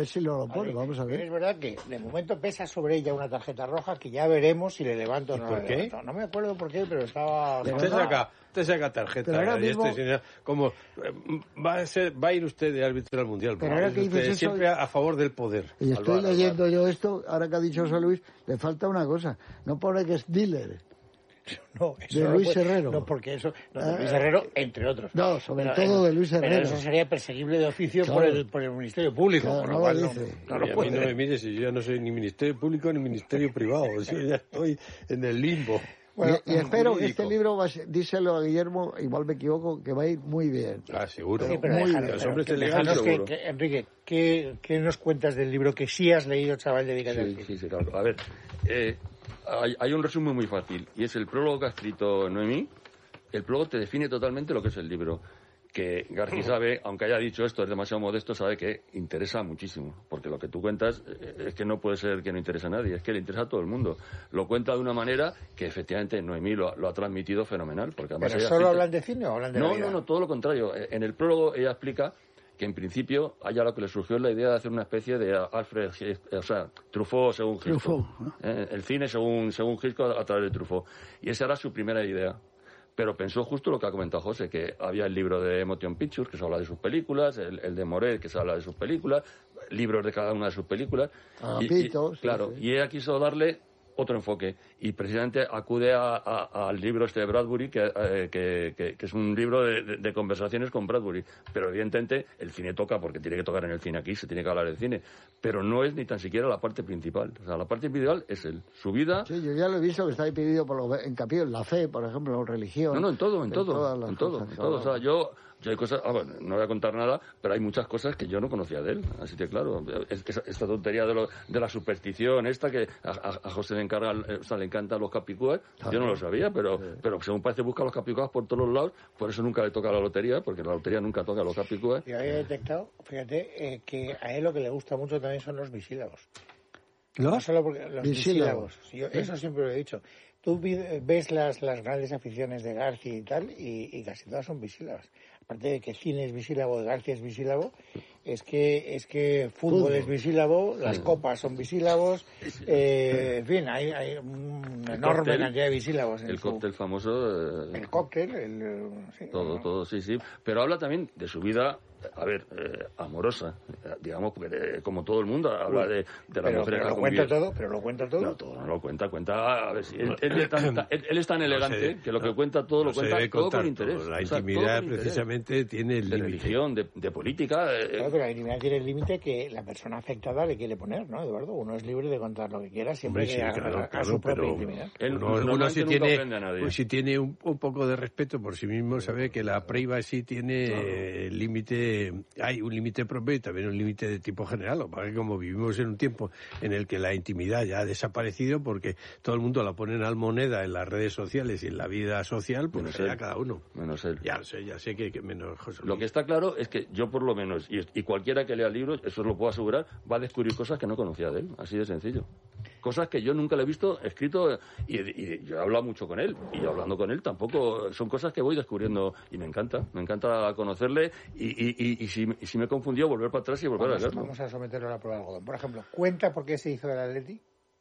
ver si lo pone, vamos a ver. Es verdad que de momento pesa sobre ella una tarjeta roja que ya veremos si le levanto o no le levanto. No me acuerdo por qué, pero estaba... Usted saca tarjeta mismo... como va a ir usted de árbitro al Mundial. Pero ahora que dices eso, siempre a favor del poder. Y estoy leyendo yo esto, ahora que ha dicho José Luis, le falta una cosa. No pone que es dealer. No, eso de Luis Herrero. No, porque eso... No, de Luis Herrero, entre otros. No, sobre todo de Luis Herrero. Pero eso sería perseguible de oficio por el Ministerio Público. Claro, por lo cual no lo puede. A mí no me mire si yo ya no soy ni Ministerio Público ni Ministerio Privado. Yo ya estoy en el limbo. Bueno, y espero que este libro, díselo a Guillermo, igual me equivoco, que va a ir muy bien. Seguro. Sí, pero muy bien. Los hombres elegantes, seguro. Enrique, ¿qué nos cuentas del libro que sí has leído, chaval, dedicado al Sí, claro. A ver, hay un resumen muy fácil, y es el prólogo que ha escrito Noemí. El prólogo te define totalmente lo que es el libro. Que García sabe, aunque haya dicho esto, es demasiado modesto, sabe que interesa muchísimo. Porque lo que tú cuentas es que no puede ser que no interese a nadie, es que le interesa a todo el mundo. Lo cuenta de una manera que efectivamente Noemí lo ha transmitido fenomenal. Porque además ¿Pero solo hablan de cine o hablan de la vida? No, todo lo contrario. En el prólogo ella explica que en principio a ella lo que le surgió es la idea de hacer una especie de Alfred, o sea, Truffaut según Hitchcock. El cine según Hitchcock a través de Truffaut. Y esa era su primera idea. Pero pensó justo lo que ha comentado José, que había el libro de Motion Pictures, que se habla de sus películas, el de Moret, que se habla de sus películas, libros de cada una de sus películas. Claro, y ella quiso darle otro enfoque, y precisamente acude al libro de Bradbury, que es un libro de conversaciones con Bradbury, pero evidentemente el cine toca, porque tiene que tocar en el cine aquí, se tiene que hablar del cine, pero no es ni tan siquiera la parte principal. O sea, la parte principal es su vida. Sí, yo ya lo he visto que está ahí pedido por hincapié en la fe, por ejemplo, en religión. En todo. O sea, yo hay cosas, bueno, no voy a contar nada, pero hay muchas cosas que yo no conocía de él, así que claro, esta tontería de la superstición esta que a José le encantan los capicúas, yo no lo sabía, pero según parece busca los capicúas por todos los lados, por eso nunca le toca la lotería, porque la lotería nunca toca a los capicúas. Yo había detectado, fíjate, que a él lo que le gusta mucho también son los bisílabos. ¿Los? No solo porque los bisílabos. Eso siempre lo he dicho. Tú ves las grandes aficiones de García y tal, y casi todas son bisílabas. Aparte de que cine es bisílabo, García es bisílabo, es que fútbol es bisílabo, las copas son bisílabos, en fin, hay una enorme cantidad de bisílabos. El cóctel famoso. El cóctel, sí, todo, sí. Pero habla también de su vida, a ver, amorosa, digamos, porque como todo el mundo habla de la mujer. Pero lo cuenta todo. No, todo no lo cuenta. A ver, si él es tan elegante que lo que cuenta todo lo cuenta todo con interés. La intimidad precisamente tiene el límite. De religión, de política. Claro, pero la intimidad tiene el límite que la persona afectada le quiere poner, ¿no, Eduardo? Uno es libre de contar lo que quiera, siempre que a su propia intimidad. Uno si tiene un poco de respeto por sí mismo, sabe que la privacy tiene límite, hay un límite propio y también un límite de tipo general. Lo que pasa es que como vivimos en un tiempo en el que la intimidad ya ha desaparecido porque todo el mundo la pone en almoneda en las redes sociales y en la vida social, pues ya cada uno. Menos él. Ya sé que menos José Luis. Lo que está claro es que yo por lo menos, y cualquiera que lea libros, eso lo puedo asegurar, va a descubrir cosas que no conocía de él, así de sencillo. Cosas que yo nunca le he visto escrito, y yo he hablado mucho con él, y hablando con él tampoco, son cosas que voy descubriendo, y me encanta conocerle, y si me confundió, volver para atrás y volver a verlo. Vamos a someterlo a la prueba de algodón. Por ejemplo, ¿cuenta por qué se hizo del Atleti?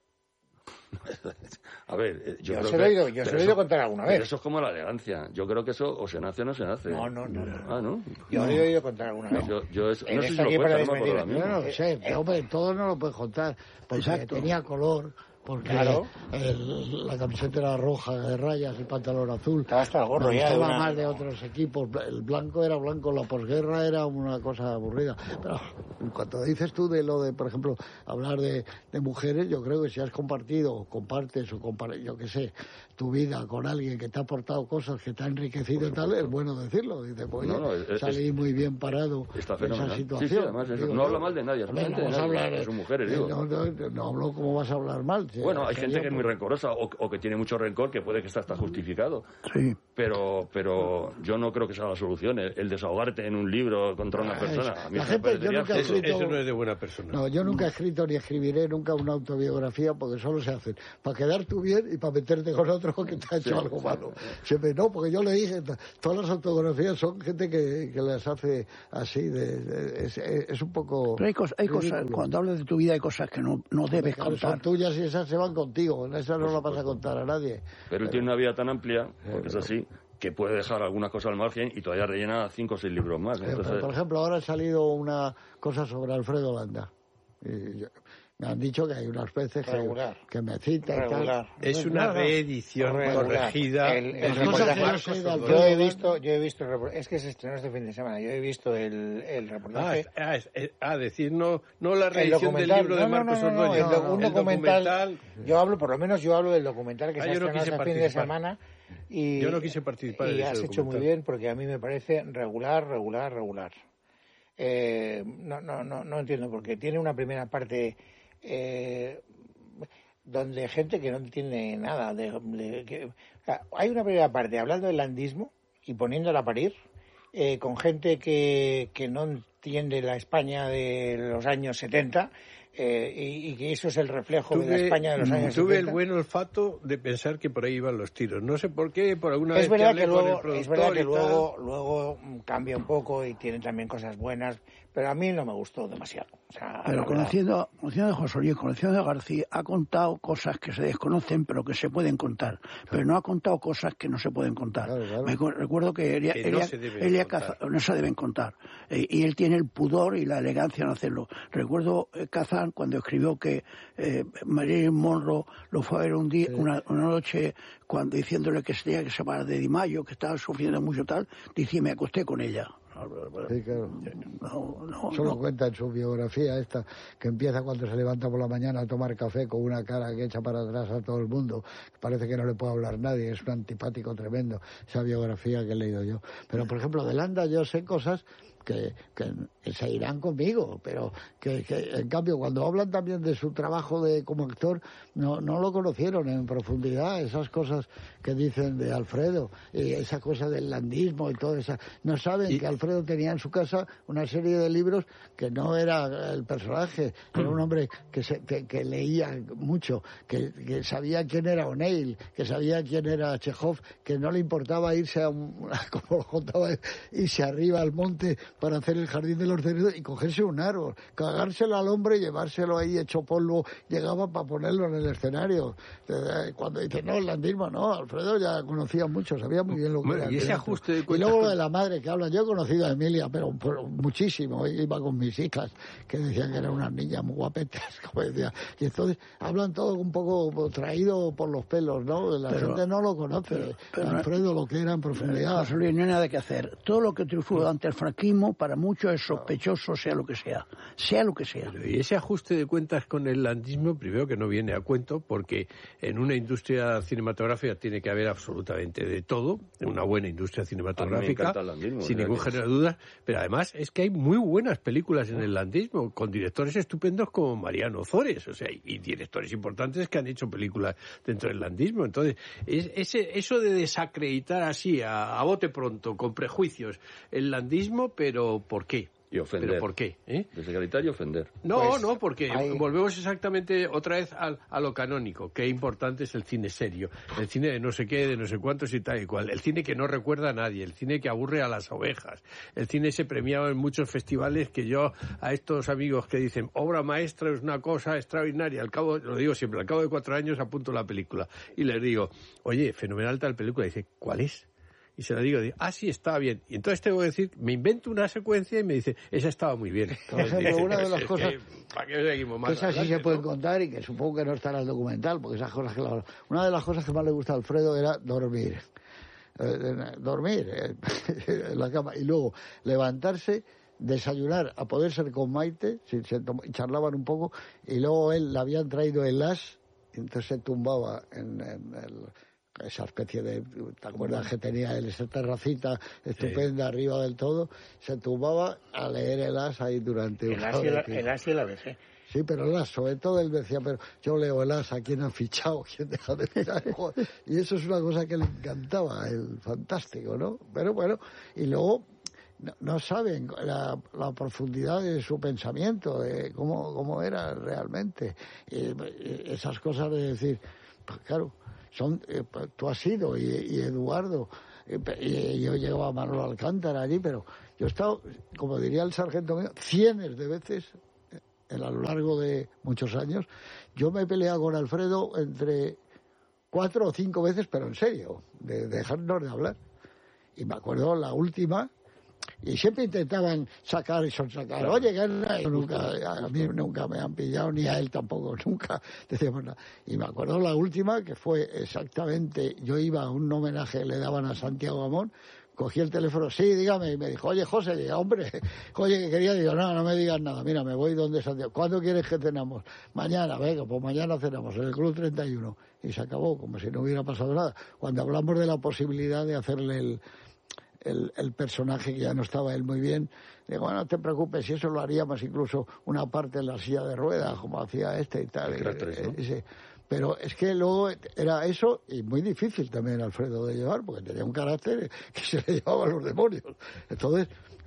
A ver, yo se lo he oído contar alguna vez. Pero eso es como la elegancia. Yo creo que eso o se nace o no se nace. No. Ah, ¿no? Yo lo he oído contar alguna vez. No sé si lo cuenta, no me acuerdo. Yo no lo sé, hombre, todo no lo puedes contar. Porque tenía color, porque la camiseta era roja de rayas y pantalón azul. Estaba hasta el gorro ya. Estaba más de otros equipos. El blanco era blanco, la posguerra era una cosa aburrida. Pero cuando dices tú de lo de, por ejemplo, hablar de mujeres, yo creo que si has compartido, yo qué sé, tu vida con alguien que te ha aportado cosas, que te ha enriquecido y tal, es bueno decirlo. Dice, pues salí muy bien parado en esa situación. Sí, además, no habla mal de nadie, solamente de sus mujeres, digo. No hablo como vas a hablar mal. Sí, bueno, hay gente que es muy rencorosa o que tiene mucho rencor, que puede que está justificado. Sí. Pero yo no creo que sea la solución, el desahogarte en un libro contra una persona. A mí la gente, yo nunca he escrito, eso no es de buena persona. No, yo nunca he escrito ni escribiré nunca una autobiografía, porque solo se hacen para quedar tú bien y para meterte con otro que te ha hecho algo malo. Siempre no, porque yo le dije, todas las autobiografías son gente que las hace así, es un poco... Pero hay cosas, cuando hablas de tu vida hay cosas que no debes contar. Son tuyas y esas se van contigo, esas no las vas a contar a nadie. Pero él tiene una vida tan amplia, porque es así, que puede dejar algunas cosas al margen y todavía rellena 5 o 6 libros más. Entonces... Por ejemplo, ahora ha salido una cosa sobre Alfredo Landa. Me han dicho que hay unas veces que me citan y tal. Es una reedición corregida. Yo he visto el reportaje. Es que se estrenó este fin de semana. Yo he visto el reportaje. Decir, no la reedición del libro de Marcos Ordóñez. Un documental. Yo hablo del documental que se ha estrenado este fin de semana. Y yo no quise participar. Y has hecho muy bien, porque a mí me parece regular. No entiendo, porque tiene una primera parte donde gente que no entiende nada. Hay una primera parte hablando del landismo y poniéndola a parir, con gente que no entiende la España de los años 70. Y que eso es el reflejo de la España de los años 70. Tuve el buen olfato de pensar que por ahí iban los tiros. No sé por qué, por alguna vez que hablé con el productor. Es verdad que luego cambia un poco y tiene también cosas buenas, pero a mí no me gustó demasiado. Pero conociendo a José Luis, conociendo a García, ha contado cosas que se desconocen, pero que se pueden contar. Pero no ha contado cosas que no se pueden contar. Claro. Recuerdo que no se deben contar. Y él tiene el pudor y la elegancia en hacerlo. Recuerdo Kazan cuando escribió que Marilyn Monroe lo fue a ver un día, una noche, diciéndole que se tenía que separar de Di Maio, que estaba sufriendo mucho tal, dice, me acosté con ella. Sí, claro. Solo cuenta en su biografía esta, que empieza cuando se levanta por la mañana a tomar café con una cara que echa para atrás a todo el mundo. Parece que no le puede hablar nadie, es un antipático tremendo, esa biografía que he leído yo. Pero, por ejemplo, de Landa yo sé cosas que se irán conmigo, pero que en cambio cuando hablan también de su trabajo como actor no lo conocieron en profundidad, esas cosas que dicen de Alfredo y esa cosa del landismo y todo eso, no saben que Alfredo tenía en su casa una serie de libros que no era el personaje, era un hombre que leía mucho, que sabía quién era O'Neill, que sabía quién era Chekhov, que no le importaba irse como lo contaba, irse arriba al monte para hacer el jardín de los cerdos y cogerse un árbol, cagárselo al hombre y llevárselo ahí hecho polvo, llegaba para ponerlo en el escenario. Cuando dice, no, el landismo, no, Alfredo ya conocía mucho, sabía muy bien lo que era. Y ese ajuste de cuentas... Y luego lo de la madre que habla, yo he conocido a Emilia, pero muchísimo, iba con mis hijas, que decían que era una niña muy guapetas, como decía. Y entonces hablan todo un poco traído por los pelos, ¿no? La gente no lo conoce, Alfredo, lo que era en profundidad. José Luis, no hay nada que hacer. Todo lo que triunfó durante el franquismo, para muchos es sospechoso, sea lo que sea. Y ese ajuste de cuentas con el landismo, primero que no viene a cuento, porque en una industria cinematográfica tiene que haber absolutamente de todo, una buena industria cinematográfica, sin ningún género de dudas, pero además es que hay muy buenas películas en el landismo, con directores estupendos como Mariano Ozores, o sea, y directores importantes que han hecho películas dentro del landismo. Entonces, eso de desacreditar así, a bote pronto, con prejuicios, el landismo, pero ¿por qué? Y ofender. ¿Pero por qué? Desacreditar y ofender. No, porque volvemos exactamente otra vez a lo canónico. Qué importante es el cine serio. El cine de no sé qué, de no sé cuántos y tal y cual. El cine que no recuerda a nadie. El cine que aburre a las ovejas. El cine ese premiado en muchos festivales que yo, a estos amigos que dicen, obra maestra es una cosa extraordinaria. Lo digo siempre, al cabo de 4 años apunto la película. Y les digo, oye, fenomenal tal película. Y dice, ¿cuál es? Y se lo digo, sí, estaba bien. Y entonces tengo que decir, me invento una secuencia y me dice, esa estaba muy bien. Por ejemplo, una de las cosas que esas sí se pueden contar y que supongo que no estará en el documental, porque esas cosas una de las cosas que más le gusta a Alfredo era dormir. Dormir en la cama y luego levantarse, desayunar, a poder ser con Maite, charlaban un poco, y luego él le habían traído el as, entonces se tumbaba en el esa especie de, ¿te acuerdas que tenía él esa terracita estupenda arriba del todo? Se tumbaba a leer el As ahí durante el As y el ABC. Sí, pero el As, sobre todo él decía, pero yo leo el As, ¿a quién han fichado? ¿Quién deja de fichar? Y eso es una cosa que le encantaba, el fantástico, ¿no? Pero bueno, y luego no saben la profundidad de su pensamiento, de cómo era realmente. Esas cosas de decir, pues claro, tú has sido, y Eduardo, y yo llegaba a Manolo Alcántara allí, pero yo he estado, como diría el sargento mío, cientos de veces a lo largo de muchos años. Yo me he peleado con Alfredo entre 4 o 5 veces, pero en serio, de dejarnos de hablar. Y me acuerdo la última, y siempre intentaban sacar y sonsacar. Oye, que a mí nunca me han pillado, ni a él tampoco, nunca decíamos nada. Y me acuerdo la última, que fue exactamente, yo iba a un homenaje que le daban a Santiago Amón, cogí el teléfono, sí, dígame, y me dijo, oye, José, diga, hombre, oye, que quería, digo, no me digas nada, mira, me voy donde Santiago, ¿cuándo quieres que cenamos? Mañana, venga, pues mañana cenamos en el Club 31, y se acabó, como si no hubiera pasado nada. Cuando hablamos de la posibilidad de hacerle el personaje, que ya no estaba él muy bien, digo, bueno, no te preocupes, si eso lo haríamos incluso una parte en la silla de ruedas, como hacía y tal. Pero es que luego era eso, y muy difícil también Alfredo de llevar, porque tenía un carácter que se le llevaba a los demonios. Entonces,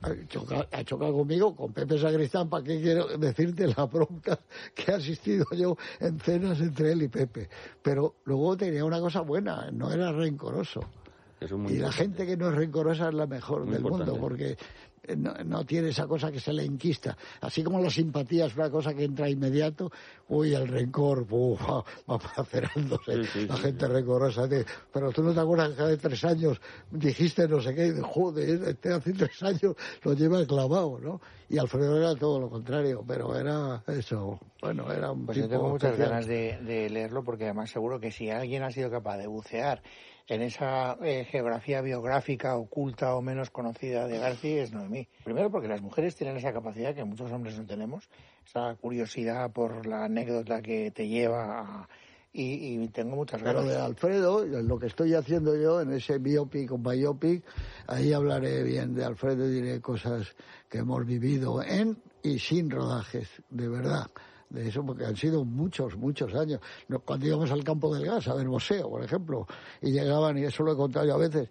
ha chocado conmigo, con Pepe Sacristán, ¿para qué quiero decirte la bronca que he asistido yo en cenas entre él y Pepe? Pero luego tenía una cosa buena, no era rencoroso. Y la gente que no es rencorosa es la mejor del mundo, porque no tiene esa cosa que se le enquista. Así como la simpatía es una cosa que entra inmediato, el rencor, va macerándose. La gente rencorosa. Pero tú no te acuerdas que hace 3 años dijiste no sé qué, joder, hace 3 años lo lleva clavado, ¿no? Y Alfredo era todo lo contrario, pero era eso. Bueno, era un tipo yo tengo muchas especial. ganas de leerlo, porque además seguro que si alguien ha sido capaz de bucear en esa geografía biográfica oculta o menos conocida de García, es Noemí. Primero porque las mujeres tienen esa capacidad que muchos hombres no tenemos, esa curiosidad por la anécdota que te lleva y tengo muchas ganas. Pero de Alfredo, lo que estoy haciendo yo en ese biopic o biopic, ahí hablaré bien de Alfredo y diré cosas que hemos vivido en y sin rodajes, de verdad. De eso, porque han sido muchos años. Cuando íbamos al Campo del Gas a ver boxeo, por ejemplo, y llegaban, y eso lo he contado yo a veces,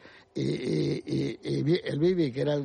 y el Bibi, que era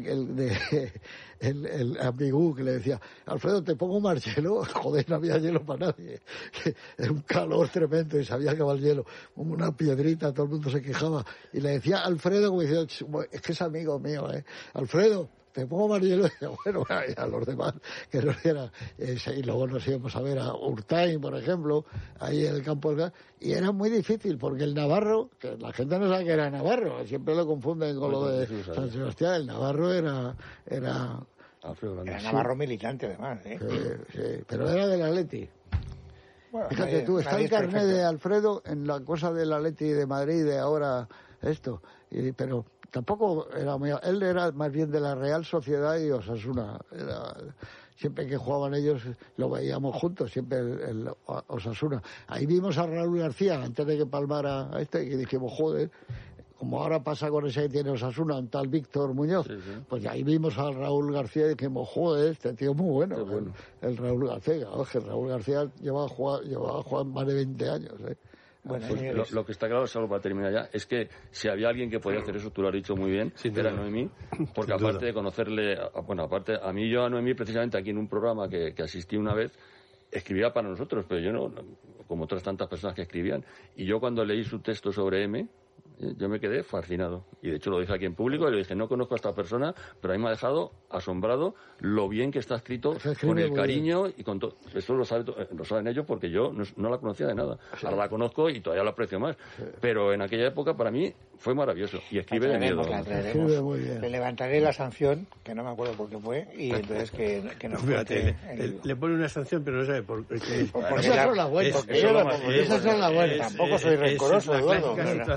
el amigú, que le decía, Alfredo, ¿te pongo más hielo? Joder, no había hielo para nadie. Era un calor tremendo y sabía que va el hielo. Una piedrita, todo el mundo se quejaba. Y le decía Alfredo, como diciendo, es que es amigo mío, Alfredo, te pongo más hielo, y bueno, a los demás que no era. Y luego nos íbamos a ver a Urtain, por ejemplo, ahí en el Campo del Gas, y era muy difícil, porque el navarro, que la gente no sabe que era navarro, siempre lo confunden con lo de San Sebastián. El navarro era navarro militante, además, Sí, pero era del Atleti. Bueno, fíjate tú, está el carnet de Alfredo en la cosa del Atleti de Madrid de ahora esto, pero tampoco era muy... Él era más bien de la Real Sociedad y Osasuna. Siempre que jugaban ellos lo veíamos juntos, siempre el Osasuna. Ahí vimos a Raúl García antes de que palmara a y dijimos, joder, como ahora pasa con ese que tiene Osasuna, un tal Víctor Muñoz, pues ahí vimos a Raúl García y dijimos, joder, este tío es muy bueno. El Raúl García. Oye, Raúl García llevaba jugando más de 20 años, Bueno, pues lo que está claro, solo para terminar ya, es que si había alguien que podía hacer eso, tú lo has dicho muy bien, era Noemí, porque aparte de conocerle, aparte, a mí yo a Noemí, precisamente aquí en un programa que asistí una vez, escribía para nosotros, pero yo no, como otras tantas personas que escribían, y yo cuando leí su texto sobre M, yo me quedé fascinado. Y de hecho lo dije aquí en público y le dije, no conozco a esta persona, pero a mí me ha dejado asombrado lo bien que está escrito, con el cariño y con todo. Esto lo saben ellos, porque yo no la conocía de nada. Ahora la conozco y todavía la aprecio más. Pero en aquella época para mí fue maravilloso. Y escribe de miedo. Escribe muy bien. Le levantaré la sanción, que no me acuerdo por qué fue, y entonces que nos cuente. Le pone una sanción, pero no sabe por qué. Esas son las buenas. Esas son las buenas. Tampoco soy rencoroso, Eduardo. Es la situación de la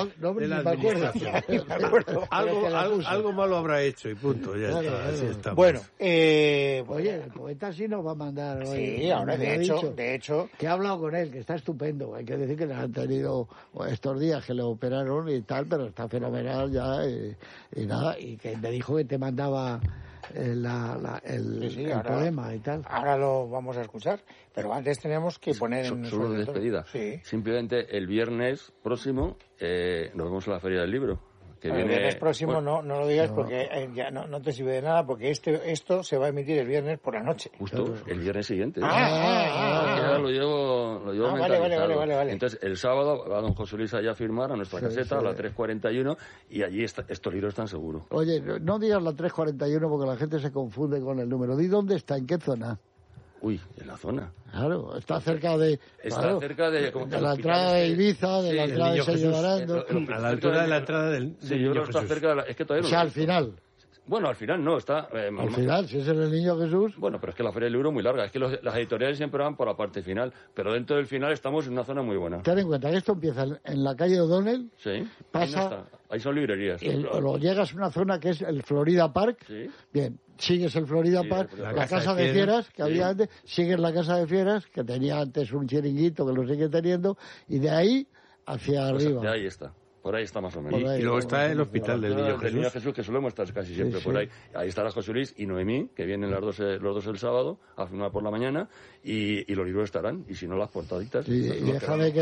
No me acuerdo. Algo malo habrá hecho y punto. Ya está, así estamos. Bueno, oye, el poeta sí nos va a mandar hoy. Sí, ahora de hecho. Que he hablado con él, que está estupendo. Hay que decir que le han tenido estos días que le operaron y tal, pero está fenomenal ya y nada. Y que me dijo que te mandaba el poema y tal. Ahora lo vamos a escuchar, pero antes tenemos que poner en solo de despedida. Sí. Simplemente el viernes próximo nos vemos en la Feria del Libro. El viernes próximo no lo digas porque ya no te sirve de nada, porque esto se va a emitir el viernes por la noche. Justo, el viernes siguiente. Ya lo llevo mentalizado. Vale. Entonces, el sábado va don José Luis allá a firmar a nuestra caseta, a la 341, y allí estos libros están seguros. Oye, no digas la 341 porque la gente se confunde con el número. Di dónde está, en qué zona. Uy, en la zona. Claro, está cerca de... cerca de la entrada de Ibiza, de la entrada de Sergio Barando. A la altura de la entrada del Niño Jesús. Está cerca es que todavía o sea, al final. Bueno, al final no, está... al final, si es el Niño Jesús... Bueno, pero es que la Feria del Libro es muy larga. Es que las editoriales siempre van por la parte final. Pero dentro del final estamos en una zona muy buena. Ten en cuenta que esto empieza en la calle O'Donnell. Sí. Pasa... Ahí son librerías. Lo llegas a una zona que es el Florida Park. Sí. Bien, sigues el Florida Park, la casa de fieras que había antes, sigues la casa de fieras, que tenía antes un chiringuito, que lo sigue teniendo, y de ahí hacia arriba. De ahí está. Por ahí está más o menos. Y luego está el Hospital del Niño Jesús, que solemos estar casi siempre por ahí. Ahí estará José Luis y Noemí, que vienen los dos el sábado a firmar por la mañana, y los libros estarán, y si no, las portaditas. Y déjame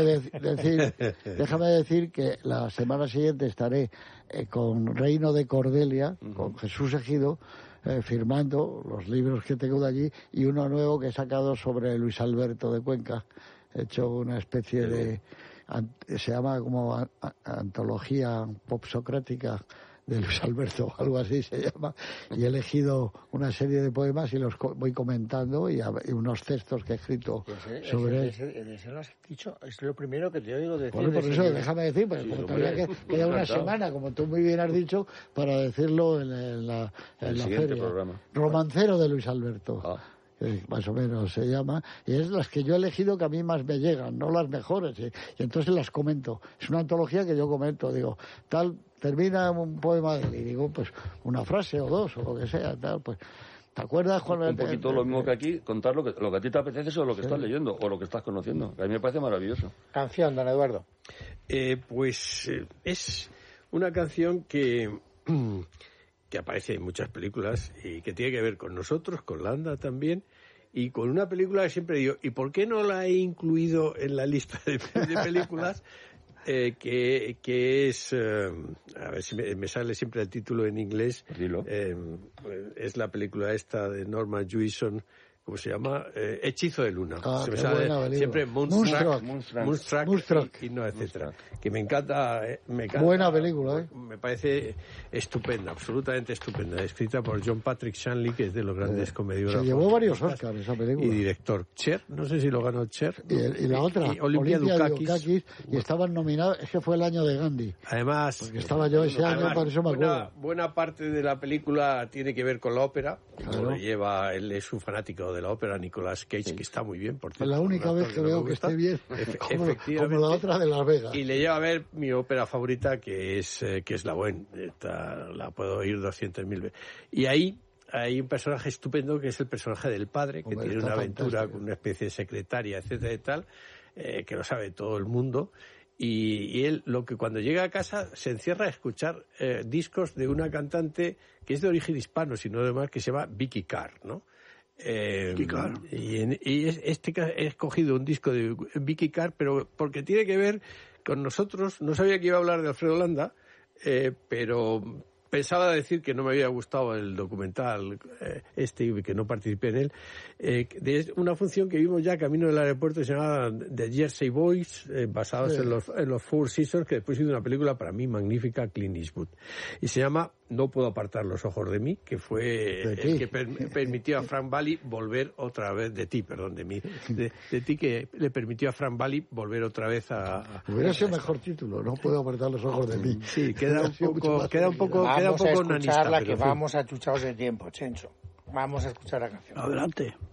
decir que la semana siguiente estaré con Reino de Cordelia, con Jesús Ejido, firmando los libros que tengo de allí, y uno nuevo que he sacado sobre Luis Alberto de Cuenca. He hecho una especie de... se llama como antología pop socrática de Luis Alberto o algo así se llama, y he elegido una serie de poemas y los voy comentando y unos textos que he escrito sobre eso lo has dicho, es lo primero que te oigo decir. Bueno, por eso déjame decir, porque como todavía queda una semana, como tú muy bien has dicho, para decirlo en la feria. Programa. Romancero de Luis Alberto. Más o menos se llama, y es las que yo he elegido que a mí más me llegan, no las mejores, y entonces las comento. Es una antología que yo comento, digo, tal, termina un poema de él, y digo, pues, una frase o dos, o lo que sea, tal, pues, ¿te acuerdas cuando... Un poquito lo mismo que aquí, contar lo que a ti te apetece o lo que estás leyendo, o lo que estás conociendo, a mí me parece maravilloso. Canción, don Eduardo. Es una canción que aparece en muchas películas y que tiene que ver con nosotros, con Landa también, y con una película que siempre digo, ¿y por qué no la he incluido en la lista de películas? Que es, a ver si me sale siempre el título en inglés, es la película esta de Norman Jewison, ¿cómo se llama? Hechizo de Luna. Se me sale siempre Moonstruck y no, etcétera. Que me encanta. Buena película, Me parece estupenda, absolutamente estupenda. Escrita por John Patrick Shanley, que es de los grandes comediógrafos. Se llevó varios Oscars esa película. Y director. Cher, no sé si lo ganó Cher. Y la otra, Olympia Dukakis. Y estaban nominados, es que fue el año de Gandhi. Además... Porque estaba yo ese año, por eso me acuerdo. Buena parte de la película tiene que ver con la ópera. Claro. Él es un fanático de la ópera, Nicolas Cage, que está muy bien, por cierto. Es la única vez que veo que esté bien, como la otra de Las Vegas. Y le lleva a ver mi ópera favorita, que es La Bohème. La puedo oír 200.000 veces. Y ahí hay un personaje estupendo, que es el personaje del padre, que tiene una aventura con una especie de secretaria, etcétera y tal, que lo sabe todo el mundo. Y él, cuando llega a casa, se encierra a escuchar discos de una cantante que es de origen hispano, sino además que se llama Vicky Carr, ¿no? Y he escogido un disco de Vicky Carr, pero porque tiene que ver con nosotros. No sabía que iba a hablar de Alfredo Landa, pero pensaba decir que no me había gustado el documental que no participé en él, de una función que vimos ya camino del aeropuerto, que se llamaba The Jersey Boys, basados en los Four Seasons, que después hizo una película para mí magnífica, Clint Eastwood, y se llama No puedo apartar los ojos de mí, que fue el que permitió a Frank Valli volver otra vez de ti, que le permitió a Frank Valli volver otra vez a... Hubiera sido mejor título, No puedo apartar los ojos de mí. Sí, queda un poco vamos a escuchar la que vamos achuchados de tiempo, Chencho. Vamos a escuchar la canción. Adelante.